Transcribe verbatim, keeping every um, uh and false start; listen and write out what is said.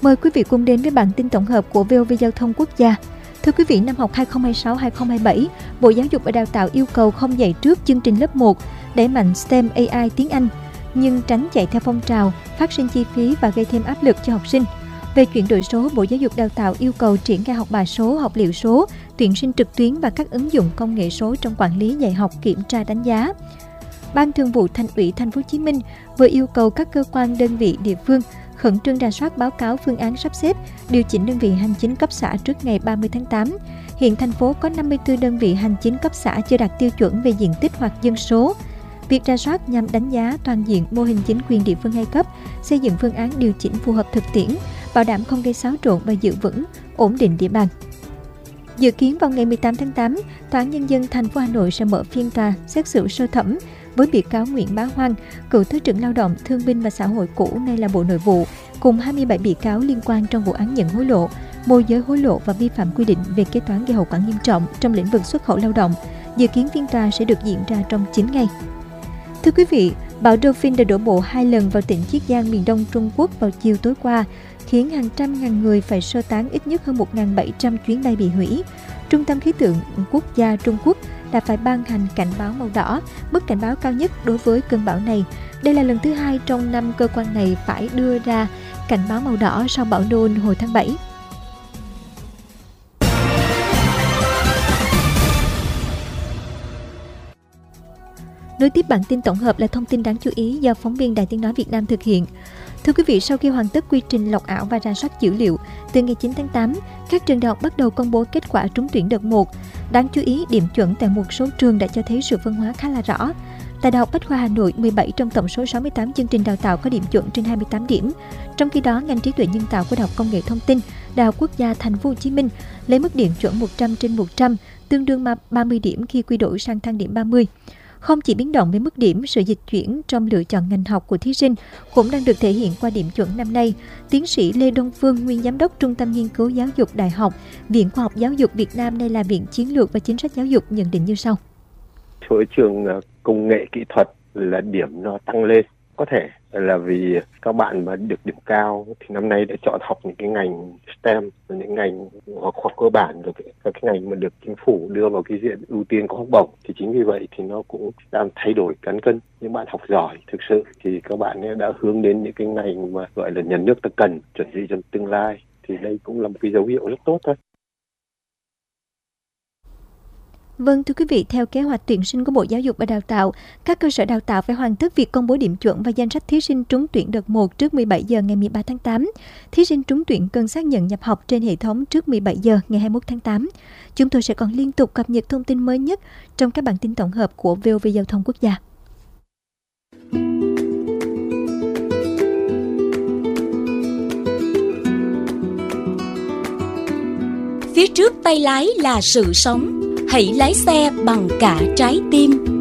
Mời quý vị cùng đến với bản tin tổng hợp của vê o vê Giao thông Quốc gia. Thưa quý vị, năm học hai không hai sáu hai không hai bảy, Bộ Giáo dục và Đào tạo yêu cầu không dạy trước chương trình lớp một, đẩy mạnh STEM a i tiếng Anh, nhưng tránh chạy theo phong trào, phát sinh chi phí và gây thêm áp lực cho học sinh. Về chuyển đổi số, Bộ Giáo dục Đào tạo yêu cầu triển khai học bài số, học liệu số, tuyển sinh trực tuyến và các ứng dụng công nghệ số trong quản lý dạy học, kiểm tra đánh giá. Ban Thường vụ Thành ủy Thành phố Hồ Chí Minh vừa yêu cầu các cơ quan đơn vị địa phương khẩn trương rà soát báo cáo phương án sắp xếp, điều chỉnh đơn vị hành chính cấp xã trước ngày ba mươi tháng tám. Hiện thành phố có năm mươi tư đơn vị hành chính cấp xã chưa đạt tiêu chuẩn về diện tích hoặc dân số. Việc rà soát nhằm đánh giá toàn diện mô hình chính quyền địa phương hai cấp, xây dựng phương án điều chỉnh phù hợp thực tiễn, bảo đảm không gây xáo trộn và giữ vững, ổn định địa bàn. Dự kiến vào ngày mười tám tháng tám, Tòa án Nhân dân thành phố Hà Nội sẽ mở phiên tòa xét xử sơ thẩm với bị cáo Nguyễn Bá Hoan, cựu Thứ trưởng Lao động, Thương binh và Xã hội cũ, nay là Bộ Nội vụ, cùng hai mươi bảy bị cáo liên quan trong vụ án nhận hối lộ, môi giới hối lộ và vi phạm quy định về kế toán gây hậu quả nghiêm trọng trong lĩnh vực xuất khẩu lao động. Dự kiến phiên tòa sẽ được diễn ra trong chín ngày. Thưa quý vị, bão Dophine đã đổ bộ hai lần vào tỉnh Chiết Giang, miền đông Trung Quốc vào chiều tối qua, khiến hàng trăm ngàn người phải sơ tán, ít nhất hơn một nghìn bảy trăm chuyến bay bị hủy. Trung tâm Khí tượng Quốc gia Trung Quốc đã phải ban hành cảnh báo màu đỏ, mức cảnh báo cao nhất đối với cơn bão này. Đây là lần thứ hai trong năm cơ quan này phải đưa ra cảnh báo màu đỏ sau bão Noel hồi tháng bảy. Nối tiếp bản tin tổng hợp là thông tin đáng chú ý do phóng viên Đài Tiếng nói Việt Nam thực hiện. Thưa quý vị, sau khi hoàn tất quy trình lọc ảo và rà soát dữ liệu, từ ngày chín tháng tám, các trường đại học bắt đầu công bố kết quả trúng tuyển đợt một. Đáng chú ý, điểm chuẩn tại một số trường đã cho thấy sự phân hóa khá là rõ. Tại Đại học Bách khoa Hà Nội, mười bảy trong tổng số sáu mươi tám chương trình đào tạo có điểm chuẩn trên hai mươi tám điểm. Trong khi đó, ngành trí tuệ nhân tạo của Đại học Công nghệ Thông tin, Đại học Quốc gia Thành phố Hồ Chí Minh lấy mức điểm chuẩn một trăm trên một trăm, tương đương ba mươi điểm khi quy đổi sang thang điểm ba mươi. Không chỉ biến động với mức điểm, sự dịch chuyển trong lựa chọn ngành học của thí sinh cũng đang được thể hiện qua điểm chuẩn năm nay. Tiến sĩ Lê Đông Phương, nguyên giám đốc Trung tâm Nghiên cứu Giáo dục Đại học, Viện Khoa học Giáo dục Việt Nam, nay là Viện Chiến lược và Chính sách Giáo dục, nhận định như sau. Với trường công nghệ kỹ thuật là điểm nó tăng lên. Có thể là vì các bạn mà được điểm cao thì năm nay đã chọn học những cái ngành STEM, những ngành khoa học cơ bản, rồi các cái ngành mà được chính phủ đưa vào cái diện ưu tiên có học bổng. Thì chính vì vậy thì nó cũng đang thay đổi cán cân. Những bạn học giỏi thực sự thì các bạn ấy đã hướng đến những cái ngành mà gọi là nhà nước ta cần, chuẩn bị cho tương lai. Thì đây cũng là một cái dấu hiệu rất tốt thôi. Vâng, thưa quý vị, theo kế hoạch tuyển sinh của Bộ Giáo dục và Đào tạo, các cơ sở đào tạo phải hoàn tất việc công bố điểm chuẩn và danh sách thí sinh trúng tuyển đợt một trước mười bảy giờ ngày mười ba tháng tám. Thí sinh trúng tuyển cần xác nhận nhập học trên hệ thống trước mười bảy giờ ngày hai mươi mốt tháng tám. Chúng tôi sẽ còn liên tục cập nhật thông tin mới nhất trong các bản tin tổng hợp của vê o vê Giao thông Quốc gia. Phía trước tay lái là sự sống. Hãy lái xe bằng cả trái tim.